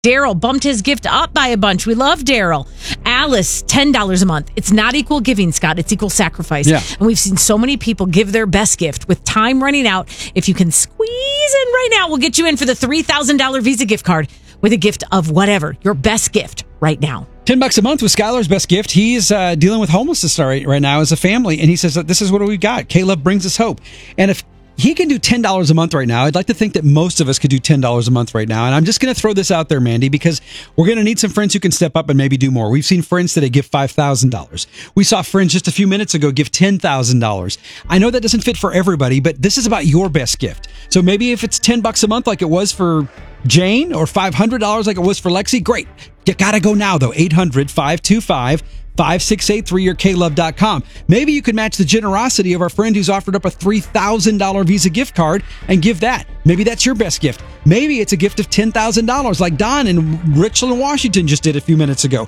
Daryl bumped his gift up by a bunch. We love Daryl. Alice, $10 a month. It's not equal giving, Scott. It's equal sacrifice. Yeah. And we've seen so many people give their best gift with time running out. If you can squeeze in right now, we'll get you in for the $3,000 Visa gift card with a gift of whatever. Your best gift right now. $10 a month with Skylar's best gift. He's dealing with homelessness right now as a family, and he says that this is what we've got. K-Love brings us hope. And if he can do $10 a month right now, I'd like to think that most of us could do $10 a month right now. And I'm just going to throw this out there, Mandy, because we're going to need some friends who can step up and maybe do more. We've seen friends today give $5,000. We saw friends just a few minutes ago give $10,000. I know that doesn't fit for everybody, but this is about your best gift. So maybe if it's $10 a month like it was for Jane, or $500 like it was for Lexi, great. You got to go now, though. 800-525-5683 or klove.com. Maybe you could match the generosity of our friend who's offered up a $3,000 Visa gift card and give that. Maybe that's your best gift. Maybe it's a gift of $10,000 like Don in Richland, Washington just did a few minutes ago.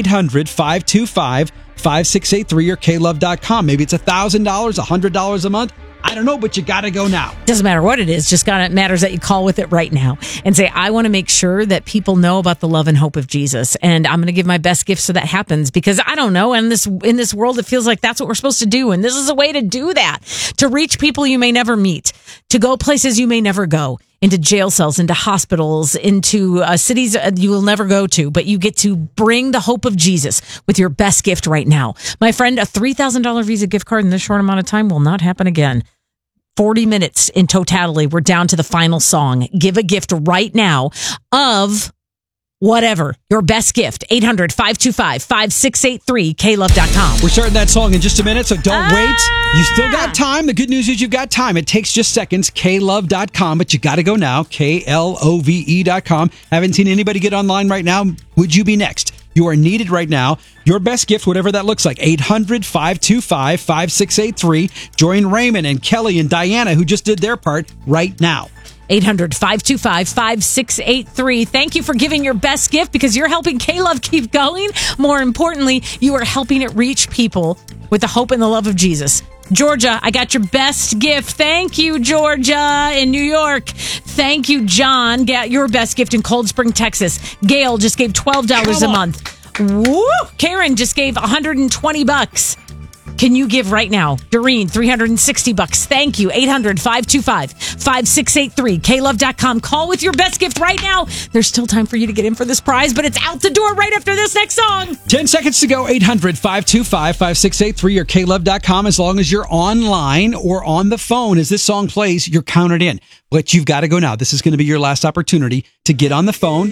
800-525-5683 or klove.com. Maybe it's $1,000, $100 a month. I don't know, but you got to go now. Doesn't matter what it is. Just matters that you call with it right now and say, I want to make sure that people know about the love and hope of Jesus. And I'm going to give my best gift so that happens, because I don't know. And in this world, it feels like that's what we're supposed to do. And this is a way to do that, to reach people you may never meet, to go places you may never go, into jail cells, into hospitals, into cities you will never go to, but you get to bring the hope of Jesus with your best gift right now. My friend, a $3,000 Visa gift card in this short amount of time will not happen again. 40 minutes in totality. We're down to the final song. Give a gift right now of whatever. Your best gift. 800-525-5683, klove.com. We're starting that song in just a minute, so don't wait. You still got time. The good news is you've got time. It takes just seconds. klove.com, but you got to go now. klove.com. Haven't seen anybody get online right now. Would you be next? You are needed right now. Your best gift, whatever that looks like. 800-525-5683. Join Raymond and Kelly and Diana, who just did their part, right now. 800-525-5683. Thank you for giving your best gift, because you're helping K-Love keep going. More importantly, you are helping it reach people with the hope and the love of Jesus. Georgia, I got your best gift. Thank you, Georgia, in New York. Thank you, John. Got your best gift in Cold Spring, Texas. Gail just gave $12 a month. Woo! Karen just gave $120. Can you give right now? Doreen, $360. Thank you. 800-525-5683. klove.com. Call with your best gift right now. There's still time for you to get in for this prize, but it's out the door right after this next song. 10 seconds to go. 800-525-5683 or klove.com. As long as you're online or on the phone as this song plays, you're counted in. But you've got to go now. This is going to be your last opportunity to get on the phone.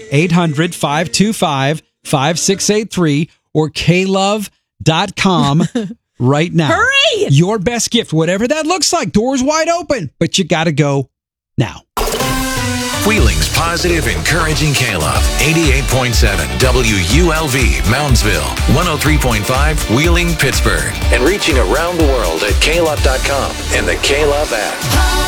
800-525-5683 or klove.com. Right now. Hurry! Your best gift, whatever that looks like. Doors wide open, but you got to go now. Wheeling's positive, encouraging K-Love. 88.7 WULV, Moundsville. 103.5 Wheeling, Pittsburgh. And reaching around the world at klove.com and the K-Love app.